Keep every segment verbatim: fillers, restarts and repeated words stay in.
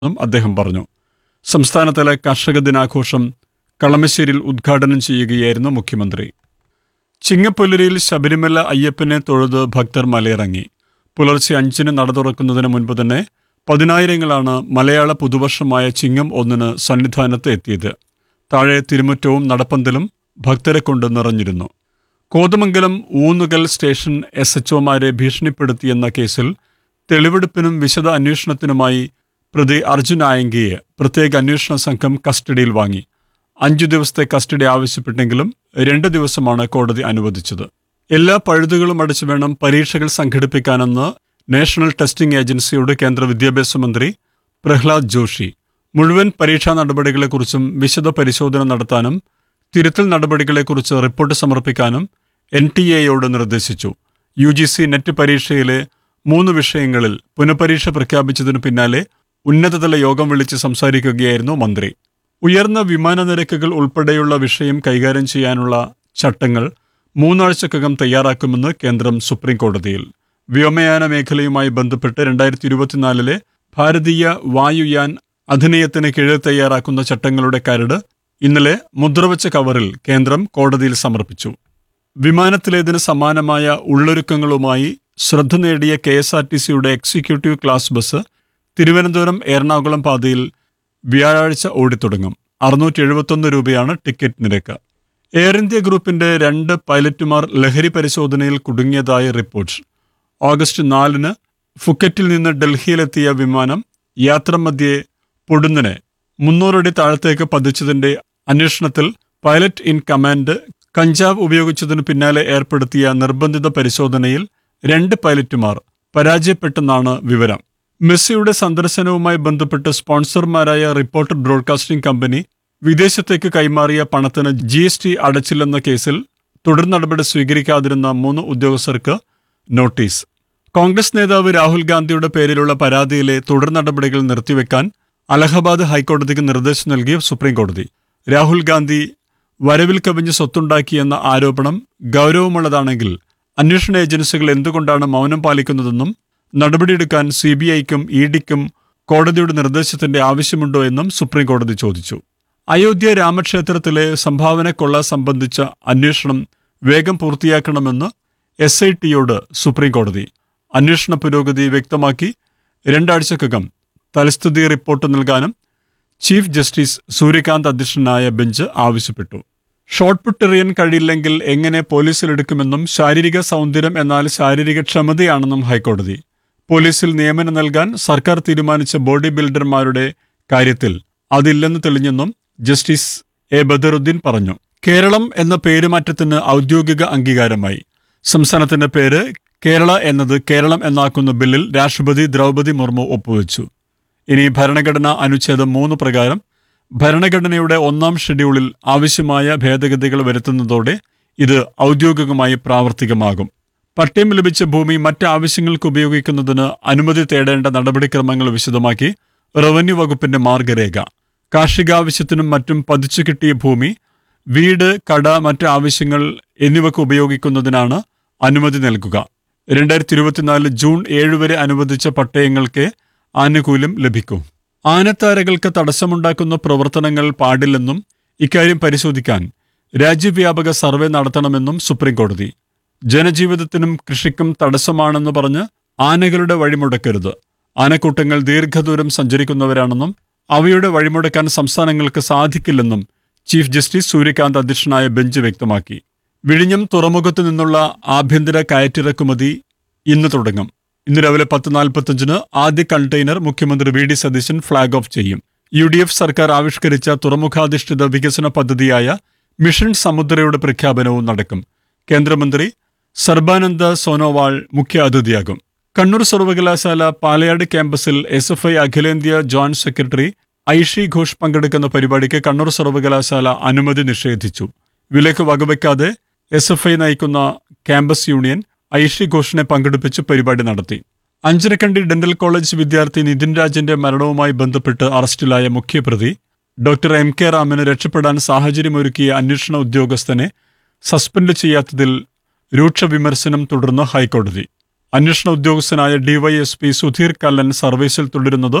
എന്നും അദ്ദേഹം പറഞ്ഞു. സംസ്ഥാനതല കർഷക ദിനാഘോഷം കളമശ്ശേരിയിൽ ഉദ്ഘാടനം ചെയ്യുകയായിരുന്നു മുഖ്യമന്ത്രി. ചിങ്ങപ്പുലരിയിൽ ശബരിമല അയ്യപ്പനെ തൊഴുത് ഭക്തർ മലയിറങ്ങി. പുലർച്ചെ അഞ്ചിന് നട തുറക്കുന്നതിന് മുൻപ് തന്നെ പതിനായിരങ്ങളാണ് മലയാള പുതുവർഷമായ ചിങ്ങം ഒന്നിന് സന്നിധാനത്ത് എത്തിയത്. താഴെ തിരുമുറ്റവും നടപ്പന്തലും ഭക്തരെ കൊണ്ട് നിറഞ്ഞിരുന്നു. Kothamangalam Oonnukal station S H ഒമാരെ ഭീഷണിപ്പെടുത്തിയെന്ന കേസിൽ തെളിവെടുപ്പിനും വിശദ അന്വേഷണത്തിനുമായി പ്രതി അർജുൻ ആയങ്കിയെ പ്രത്യേക അന്വേഷണ സംഘം കസ്റ്റഡിയിൽ വാങ്ങി. അഞ്ചു ദിവസത്തെ കസ്റ്റഡി ആവശ്യപ്പെട്ടെങ്കിലും രണ്ട് ദിവസമാണ് കോടതി അനുവദിച്ചത്. എല്ലാ പഴുതുകളും അടച്ചു വേണം പരീക്ഷകൾ സംഘടിപ്പിക്കാനെന്ന് നാഷണൽ ടെസ്റ്റിംഗ് ഏജൻസിയോട് കേന്ദ്ര വിദ്യാഭ്യാസ മന്ത്രി പ്രഹ്ലാദ് ജോഷി. മുഴുവൻ പരീക്ഷാ നടപടികളെക്കുറിച്ചും വിശദ പരിശോധന നടത്താനും തിരുത്തൽ നടപടികളെക്കുറിച്ച് റിപ്പോർട്ട് സമർപ്പിക്കാനും എൻ ടി എയോട് നിർദ്ദേശിച്ചു. യു ജി സി നെറ്റ് പരീക്ഷയിലെ മൂന്ന് വിഷയങ്ങളിൽ പുനഃപരീക്ഷ പ്രഖ്യാപിച്ചതിനു പിന്നാലെ ഉന്നതതല യോഗം വിളിച്ച് സംസാരിക്കുകയായിരുന്നു മന്ത്രി. ഉയർന്ന വിമാന നിരക്കുകൾ ഉൾപ്പെടെയുള്ള വിഷയം കൈകാര്യം ചെയ്യാനുള്ള ചട്ടങ്ങൾ മൂന്നാഴ്ചക്കകം തയ്യാറാക്കുമെന്ന് കേന്ദ്രം സുപ്രീം കോടതിയിൽ. വ്യോമയാന മേഖലയുമായി ബന്ധപ്പെട്ട് രണ്ടായിരത്തി ഇരുപത്തിനാലിലെ ഭാരതീയ വായുയാൻ അധിനിയത്തിന് കീഴിൽ തയ്യാറാക്കുന്ന ചട്ടങ്ങളുടെ കരട് ഇന്നലെ മുദ്രവച്ച കവറിൽ കേന്ദ്രം കോടതിയിൽ സമർപ്പിച്ചു. വിമാനത്തിലേതിന് സമാനമായ ഉള്ളൊരുക്കങ്ങളുമായി ശ്രദ്ധ നേടിയ കെ എസ് ആർ ടി സിയുടെ executive class bus Thiruvananthapuram Ernakulam പാതയിൽ വ്യാഴാഴ്ച ഓടിത്തുടങ്ങും. അറുന്നൂറ്റി എഴുപത്തൊന്ന് രൂപയാണ് ടിക്കറ്റ് നിരക്ക്. എയർ ഇന്ത്യ ഗ്രൂപ്പിന്റെ രണ്ട് പൈലറ്റുമാർ ലഹരി പരിശോധനയിൽ കുടുങ്ങിയതായി റിപ്പോർട്ട്. ഓഗസ്റ്റ് നാലിന് ഫുക്കറ്റിൽ നിന്ന് ഡൽഹിയിലെത്തിയ വിമാനം യാത്രാമധ്യേ പൊടുന്നനെ മുന്നൂറടി താഴത്തേക്ക് പതിച്ചതിന്റെ അന്വേഷണത്തിൽ പൈലറ്റ് ഇൻ കമാൻഡ് കഞ്ചാവ് ഉപയോഗിച്ചതിനു പിന്നാലെ ഏർപ്പെടുത്തിയ നിർബന്ധിത പരിശോധനയിൽ രണ്ട് പൈലറ്റുമാർ പരാജയപ്പെട്ടെന്നാണ് വിവരം. മെസ്സിയുടെ സന്ദർശനവുമായി ബന്ധപ്പെട്ട് സ്പോൺസർമാരായ റിപ്പോർട്ടർ ബ്രോഡ്കാസ്റ്റിംഗ് കമ്പനി വിദേശത്തേക്ക് കൈമാറിയ പണത്തിന് ജി എസ് ടി അടച്ചില്ലെന്ന കേസിൽ തുടർ നടപടി സ്വീകരിക്കാതിരുന്ന മൂന്ന് ഉദ്യോഗസ്ഥർക്ക് നോട്ടീസ്. കോൺഗ്രസ് നേതാവ് രാഹുൽ ഗാന്ധിയുടെ പേരിലുള്ള പരാതിയിലെ തുടർ നടപടികൾ നിർത്തിവെക്കാൻ അലഹബാദ് ഹൈക്കോടതിക്ക് നിർദ്ദേശം നൽകിയ സുപ്രീം കോടതി. രാഹുൽ ഗാന്ധി വരവിൽ കവിഞ്ഞ് സ്വത്തുണ്ടാക്കിയെന്ന ആരോപണം ഗൗരവമുള്ളതാണെങ്കിൽ അന്വേഷണ ഏജൻസികൾ എന്തുകൊണ്ടാണ് മൗനം പാലിക്കുന്നതെന്നും നടപടിയെടുക്കാൻ സി ബി ഐക്കും ഇ ഡിക്കും കോടതിയുടെ നിർദ്ദേശത്തിന്റെ ആവശ്യമുണ്ടോ എന്നും സുപ്രീം കോടതി ചോദിച്ചു. അയോധ്യ രാമക്ഷേത്രത്തിലെ സംഭാവന കൊള്ള സംബന്ധിച്ച അന്വേഷണം വേഗം പൂർത്തിയാക്കണമെന്ന് എസ് ഐ ടിയോട് സുപ്രീം കോടതി. അന്വേഷണ പുരോഗതി വ്യക്തമാക്കി രണ്ടാഴ്ചക്കകം തലസ്ഥിതി റിപ്പോർട്ട് നൽകാനും ചീഫ് ജസ്റ്റിസ് സൂര്യകാന്ത് അധ്യക്ഷനായ ബെഞ്ച് ആവശ്യപ്പെട്ടു. ഷോട്ട് പുട്ട് എറിയാൻ കഴിയില്ലെങ്കിൽ എങ്ങനെ പോലീസിലെടുക്കുമെന്നും ശാരീരിക സൗന്ദര്യം എന്നാൽ ശാരീരിക ക്ഷമതയാണെന്നും ഹൈക്കോടതി. പോലീസിൽ നിയമനം നൽകാൻ സർക്കാർ തീരുമാനിച്ച ബോഡി ബിൽഡർമാരുടെ കാര്യത്തിൽ അതില്ലെന്ന് തെളിഞ്ഞെന്നും ജസ്റ്റിസ് എ ബദറുദ്ദീൻ പറഞ്ഞു. കേരളം എന്ന പേരുമാറ്റത്തിന് ഔദ്യോഗിക അംഗീകാരമായി. സംസ്ഥാനത്തിന്റെ പേര് കേരള എന്നത് കേരളം എന്നാക്കുന്ന ബില്ലിൽ രാഷ്ട്രപതി ദ്രൗപദി മുർമു ഒപ്പുവെച്ചു. ഇനി ഭരണഘടനാ അനുച്ഛേദം മൂന്ന് പ്രകാരം ഭരണഘടനയുടെ ഒന്നാം ഷെഡ്യൂളിൽ ആവശ്യമായ ഭേദഗതികൾ വരുത്തുന്നതോടെ ഇത് ഔദ്യോഗികമായി പ്രാവർത്തികമാകും. പട്ടയം ലഭിച്ച ഭൂമി മറ്റ് ആവശ്യങ്ങൾക്ക് ഉപയോഗിക്കുന്നതിന് അനുമതി തേടേണ്ട നടപടിക്രമങ്ങൾ വിശദമാക്കി റവന്യൂ വകുപ്പിന്റെ മാർഗരേഖ. കാർഷികാവശ്യത്തിനും മറ്റും പതിച്ചു കിട്ടിയ ഭൂമി വീട്, കട, മറ്റ് ആവശ്യങ്ങൾ എന്നിവയ്ക്ക് ഉപയോഗിക്കുന്നതിനാണ് അനുമതി നൽകുക. രണ്ടായിരത്തി ഇരുപത്തിനാല് ജൂൺ ഏഴ് വരെ അനുവദിച്ച പട്ടയങ്ങൾക്ക് ആനുകൂല്യം ലഭിക്കും. ആനത്താരകൾക്ക് തടസ്സമുണ്ടാക്കുന്ന പ്രവർത്തനങ്ങൾ പാടില്ലെന്നും ഇക്കാര്യം പരിശോധിക്കാൻ രാജ്യവ്യാപക സർവേ നടത്തണമെന്നും സുപ്രീം കോടതി. ജനജീവിതത്തിനും കൃഷിക്കും തടസ്സമാണെന്ന് പറഞ്ഞ് ആനകളുടെ വഴിമുടക്കരുത്. ആനക്കൂട്ടങ്ങൾ ദീർഘദൂരം സഞ്ചരിക്കുന്നവരാണെന്നും അവയുടെ വഴിമുടക്കാൻ സംസ്ഥാനങ്ങൾക്ക് സാധിക്കില്ലെന്നും ചീഫ് ജസ്റ്റിസ് സൂര്യകാന്ത് അധ്യക്ഷനായ ബെഞ്ച് വ്യക്തമാക്കി. വിഴിഞ്ഞം തുറമുഖത്തു നിന്നുള്ള ആഭ്യന്തര കയറ്റിറക്കുമതി ഇന്ന് തുടങ്ങും. ഇന്ന് രാവിലെ പത്ത് നാൽപ്പത്തഞ്ചിന് ആദ്യ കണ്ടെയ്നർ മുഖ്യമന്ത്രി V D Satheesan flag off ചെയ്യും. യു ഡി എഫ് സർക്കാർ ആവിഷ്കരിച്ച തുറമുഖാധിഷ്ഠിത വികസന പദ്ധതിയായ മിഷൻ സമുദ്രയുടെ പ്രഖ്യാപനവും നടക്കും. കേന്ദ്രമന്ത്രി സർബാനന്ദ സോനോവാൾ മുഖ്യ അതിഥിയാകും. കണ്ണൂർ സർവകലാശാല പാലയാട് ക്യാമ്പസിൽ എസ് എഫ് ഐ അഖിലേന്ത്യാ ജോയിന്റ് സെക്രട്ടറി ഐഷി ഘോഷ് പങ്കെടുക്കുന്ന പരിപാടിക്ക് കണ്ണൂർ സർവകലാശാല അനുമതി നിഷേധിച്ചു. വിലക്ക് വകവയ്ക്കാതെ എസ് എഫ് ഐ നയിക്കുന്ന ക്യാമ്പസ് യൂണിയൻ ഐഷി ഘോഷിനെ പങ്കെടുപ്പിച്ച് പരിപാടി നടത്തി. അഞ്ചരക്കണ്ടി ഡെന്റൽ കോളേജ് വിദ്യാർത്ഥി നിതിൻ രാജിന്റെ മരണവുമായി ബന്ധപ്പെട്ട് അറസ്റ്റിലായ മുഖ്യപ്രതി ഡോക്ടർ എം കെ റാമിന് രക്ഷപ്പെടാൻ സാഹചര്യമൊരുക്കിയ അന്വേഷണ ഉദ്യോഗസ്ഥനെ സസ്പെൻഡ് ചെയ്യാത്തതിൽ രൂക്ഷ വിമർശനം തുടർന്ന് ഹൈക്കോടതി. അന്വേഷണ ഉദ്യോഗസ്ഥനായ ഡിവൈഎസ്പി സുധീർ കല്ലൻ സർവീസിൽ തുടരുന്നത്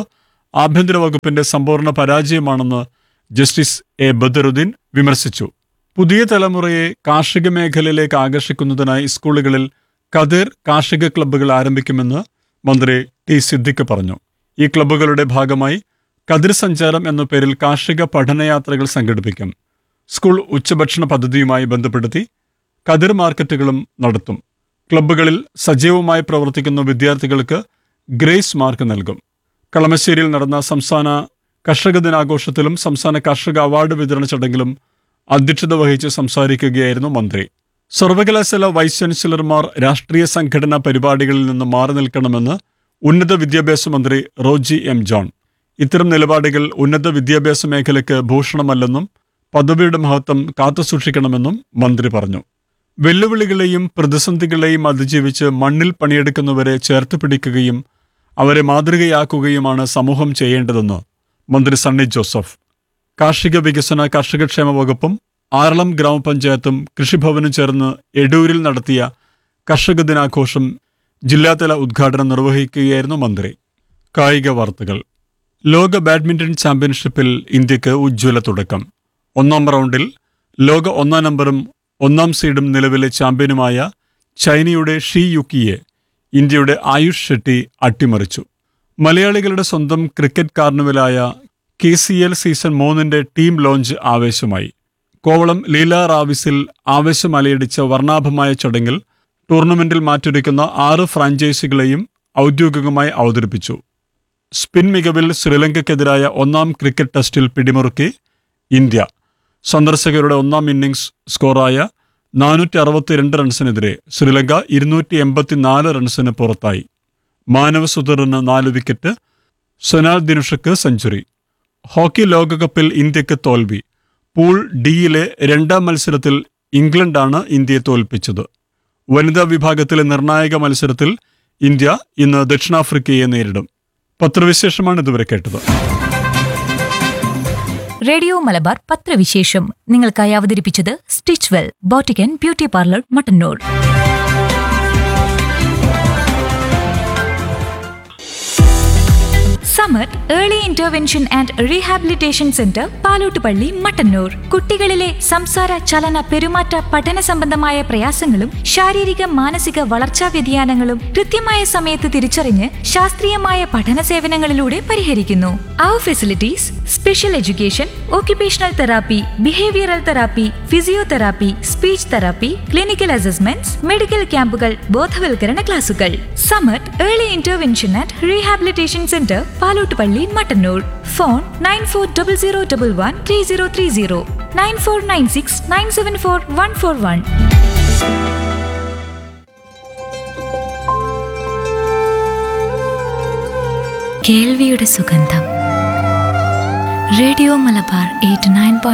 ആഭ്യന്തര വകുപ്പിന്റെ സമ്പൂർണ്ണ പരാജയമാണെന്ന് ജസ്റ്റിസ് എ ബദറുദ്ദീൻ വിമർശിച്ചു. പുതിയ തലമുറയെ കാർഷിക മേഖലയിലേക്ക് ആകർഷിക്കുന്നതിനായി സ്കൂളുകളിൽ കതിർ കാർഷിക ക്ലബ്ബുകൾ ആരംഭിക്കുമെന്ന് മന്ത്രി ടി സിദ്ദിഖ് പറഞ്ഞു. ഈ ക്ലബ്ബുകളുടെ ഭാഗമായി കതിർ സഞ്ചാരം എന്ന പേരിൽ കാർഷിക പഠനയാത്രകൾ സംഘടിപ്പിക്കും. സ്കൂൾ ഉച്ചഭക്ഷണ പദ്ധതിയുമായി ബന്ധപ്പെടുത്തി കതിർ മാർക്കറ്റുകളും നടത്തും. ക്ലബ്ബുകളിൽ സജീവമായി പ്രവർത്തിക്കുന്ന വിദ്യാർത്ഥികൾക്ക് ഗ്രേസ് മാർക്ക് നൽകും. കളമശ്ശേരിയിൽ നടന്ന സംസ്ഥാന കർഷക ദിനാഘോഷത്തിലും സംസ്ഥാന കർഷക അവാർഡ് വിതരണ ചടങ്ങിലും അധ്യക്ഷത വഹിച്ച് സംസാരിക്കുകയായിരുന്നു മന്ത്രി. സർവകലാശാല വൈസ് ചാൻസലർമാർ രാഷ്ട്രീയ സംഘടനാ പരിപാടികളിൽ നിന്ന് മാറി നിൽക്കണമെന്ന് ഉന്നത വിദ്യാഭ്യാസ മന്ത്രി റോജി എം ജോൺ. ഇത്തരം നിലപാടുകൾ ഉന്നത വിദ്യാഭ്യാസ മേഖലയ്ക്ക് ഭൂഷണമല്ലെന്നും പദവിയുടെ മഹത്വം കാത്തുസൂക്ഷിക്കണമെന്നും മന്ത്രി പറഞ്ഞു. വെല്ലുവിളികളെയും പ്രതിസന്ധികളെയും അതിജീവിച്ച് മണ്ണിൽ പണിയെടുക്കുന്നവരെ ചേർത്ത് പിടിക്കുകയും അവരെ മാതൃകയാക്കുകയുമാണ് സമൂഹം ചെയ്യേണ്ടതെന്ന് മന്ത്രി സണ്ണി ജോസഫ്. കാർഷിക വികസന കർഷകക്ഷേമ വകുപ്പും ആറളം ഗ്രാമപഞ്ചായത്തും കൃഷിഭവനും ചേർന്ന് എടൂരിൽ നടത്തിയ കർഷക ദിനാഘോഷം ജില്ലാതല ഉദ്ഘാടനം നിർവഹിക്കുകയായിരുന്നു മന്ത്രി. കായിക വാർത്തകൾ. ലോക ബാഡ്മിന്റൺ ചാമ്പ്യൻഷിപ്പിൽ ഇന്ത്യക്ക് ഉജ്ജ്വല തുടക്കം. ഒന്നാം റൗണ്ടിൽ ലോക ഒന്നാം നമ്പറും ഒന്നാം സീഡും നിലവിലെ ചാമ്പ്യനുമായ ചൈനയുടെ ഷീ യുക്കിയെ ഇന്ത്യയുടെ ആയുഷ് ഷെട്ടി അട്ടിമറിച്ചു. മലയാളികളുടെ സ്വന്തം cricket കാർണിവലായ K C L season മൂന്നിന്റെ ടീം ലോഞ്ച് ആവേശമായി. കോവളം ലീല റാവിസിൽ ആവേശം അലയടിച്ച വർണ്ണാഭമായ ചടങ്ങിൽ ടൂർണമെന്റിൽ മാറ്റൊരുക്കുന്ന ആറ് ഫ്രാഞ്ചൈസികളെയും ഔദ്യോഗികമായി അവതരിപ്പിച്ചു. സ്പിൻ മികവിൽ ശ്രീലങ്കയ്ക്കെതിരായ ഒന്നാം ക്രിക്കറ്റ് ടെസ്റ്റിൽ പിടിമുറുക്കി ഇന്ത്യ. സന്ദർശകരുടെ ഒന്നാം ഇന്നിംഗ്സ് സ്കോറായ നാനൂറ്റി അറുപത്തിരണ്ട് റൺസിനെതിരെ ശ്രീലങ്ക ഇരുന്നൂറ്റി എൺപത്തിനാല് റൺസിന് പുറത്തായി. മാനവ് സുധറിന് നാല് വിക്കറ്റ്, സൊനാൽ ദിനുഷയ്ക്ക് സെഞ്ചുറി. ഹോക്കി ലോകകപ്പിൽ ഇന്ത്യക്ക് തോൽവി. പൂൾ ഡിയിലെ രണ്ടാം മത്സരത്തിൽ ഇംഗ്ലണ്ടാണ് ഇന്ത്യയെ തോൽപ്പിച്ചത്. വനിതാ വിഭാഗത്തിലെ നിർണായക മത്സരത്തിൽ ഇന്ത്യ ഇന്ന് ദക്ഷിണാഫ്രിക്കയെ നേരിടും. പത്രവിശേഷമാണ് ഇതുവരെ കേട്ടത്. റേഡിയോ മലബാർ പത്രവിശേഷം നിങ്ങൾക്കായി അവതരിപ്പിച്ചത് stitch well boutique and beauty parlour Mattannur. Samath early intervention and rehabilitation centre Palottupalli Mattannur. കുട്ടികളിലെ സംസാര ചലന പെരുമാറ്റ പഠന സംബന്ധമായ പ്രയാസങ്ങളും ശാരീരിക മാനസിക വളർച്ചാ വ്യതിയാനങ്ങളും കൃത്യമായ സമയത്ത് തിരിച്ചറിഞ്ഞ് ശാസ്ത്രീയമായ പഠന സേവനങ്ങളിലൂടെ പരിഹരിക്കുന്നു. അവർ facilities special education, occupational therapy, behavioural therapy, physiotherapy, speech therapy, clinical assessments, medical ക്യാമ്പുകൾ, ബോധവൽക്കരണ ക്ലാസുകൾ. Samath early intervention and rehabilitation centre Palottupalli Mattannur. Phone nine four double zero double one three zero three zero nine four nine six nine seven four one four one. കേൾവിയുടെ സുഗന്ധം. Radio Malabar eight nine